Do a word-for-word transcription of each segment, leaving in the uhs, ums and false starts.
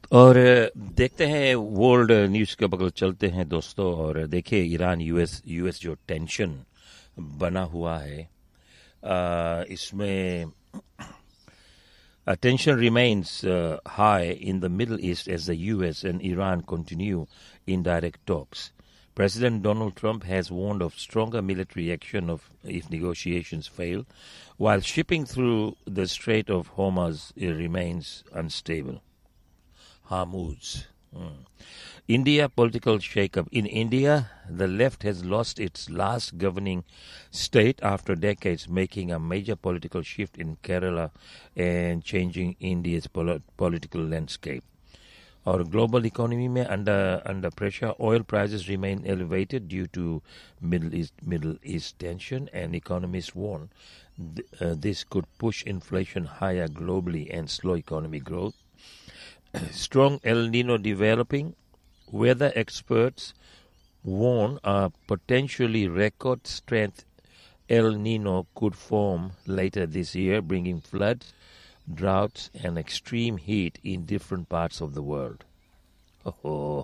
और देखते हैं वर्ल्ड न्यूज़ के बगल चलते हैं दोस्तों। और देखिए ईरान यूएस यूएस जो टेंशन बना हुआ है, आ, इसमें tension remains uh, high in the Middle East as the U S and Iran continue indirect talks. President Donald Trump has warned of stronger military action of, if negotiations fail, while shipping through the Strait of Hormuz uh, remains unstable. Hormuz. Hmm. India political shakeup. In India, the left has lost its last governing state after decades, making a major political shift in Kerala and changing India's pol- political landscape. Our global economy में under under pressure, oil prices remain elevated due to Middle East Middle East tension, and economists warn th- uh, this could push inflation higher globally and slow economic growth. Strong El Nino developing. Weather experts warn a potentially record strength El Nino could form later this year, bringing floods, droughts, and extreme heat in different parts of the world. Oh.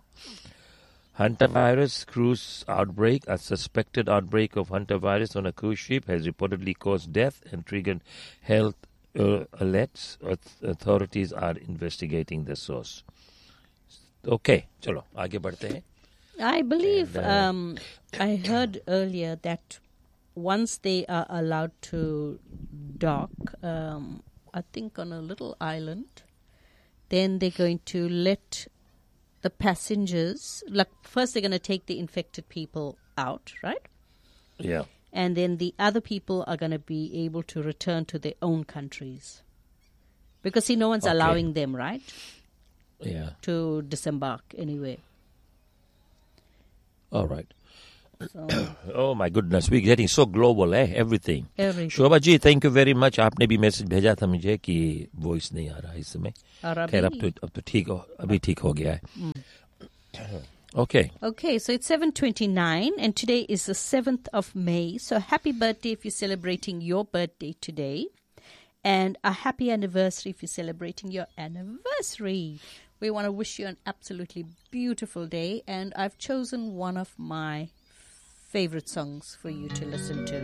Hantavirus cruise outbreak. A suspected outbreak of hantavirus on a cruise ship has reportedly caused death and triggered health uh, alerts. Authorities are investigating the source. Okay, chalo, आगे बढ़ते हैं. I believe And, uh, um, I heard earlier that once they are allowed to dock, um, I think on a little island, then they're going to let the passengers, like first they're going to take the infected people out, right? Yeah. And then the other people are going to be able to return to their own countries. Because, see, no one's Okay. allowing them, right? Yeah. To disembark anyway. All right. So, Oh my goodness, we're getting so global, eh? Everything. everything. Shobha ji, thank you very much. आपने भी message भेजा था मुझे कि voice नहीं आ रहा है इस समय. और खैर अब अभी- तो अब तो ठीक हो अभी ठीक हो गया है. Okay. Okay, so it's seven twenty-nine and today is the seventh of May. So happy birthday if you're celebrating your birthday today. And a happy anniversary if you're celebrating your anniversary. We want to wish you an absolutely beautiful day. And I've chosen one of my favorite songs for you to listen to.